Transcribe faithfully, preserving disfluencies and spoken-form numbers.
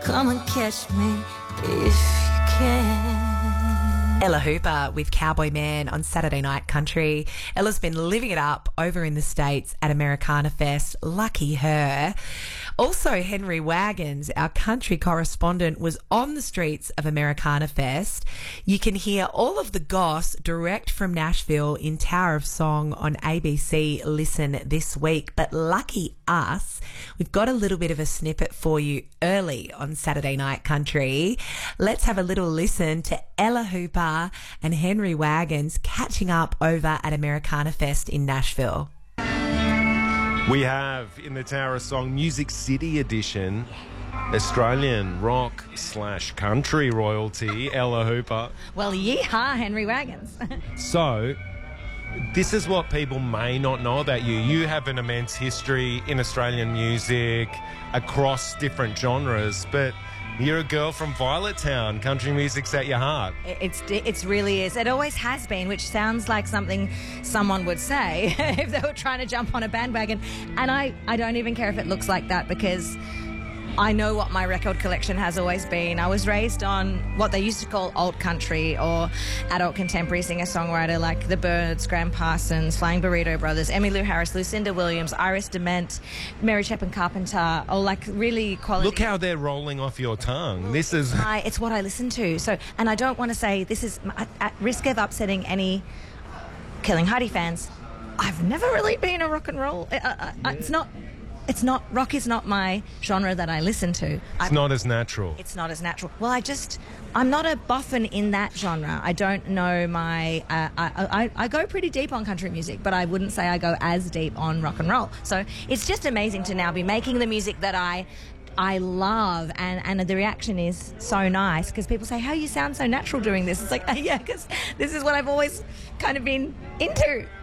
Come and catch me if you can. Ella Hooper with Cowboy Man on Saturday Night Country. Ella's been living it up over in the States at Americana Fest. Lucky her. Also, Henry Wagons, our country correspondent, was on the streets of Americana Fest. You can hear all of the goss direct from Nashville in Tower of Song on A B C Listen this week. But lucky us, we've got a little bit of a snippet for you early on Saturday Night Country. Let's have a little listen to Ella Hooper and Henry Wagons catching up over at Americana Fest in Nashville. We have in the Tower of Song Music City edition Australian rock slash country royalty, Ella Hooper. Well, yeehaw, Henry Wagons. So, this is what people may not know about you. You have an immense history in Australian music across different genres, but you're a girl from Violet Town. Country music's at your heart. It's it's really is. It always has been, which sounds like something someone would say if they were trying to jump on a bandwagon. And I, I don't even care if it looks like that, because I know what my record collection has always been. I was raised on what they used to call old country or adult contemporary singer-songwriter like The Byrds, Graham Parsons, Flying Burrito Brothers, Emmylou Harris, Lucinda Williams, Iris DeMent, Mary Chapin Carpenter, all like really quality. Look how they're rolling off your tongue. This is... I, it's what I listen to. So, and I don't want to say this is at, at risk of upsetting any Killing Heidi fans. I've never really been a rock and roll. Uh, uh, uh, it's not... It's not, rock is not my genre that I listen to. It's I'm, not as natural. It's not as natural. Well, I just, I'm not a boffin in that genre. I don't know my, uh, I, I, I go pretty deep on country music, but I wouldn't say I go as deep on rock and roll. So it's just amazing to now be making the music that I, I love, and, and the reaction is so nice, because people say, how you sound so natural doing this. It's like, yeah, because this is what I've always kind of been into.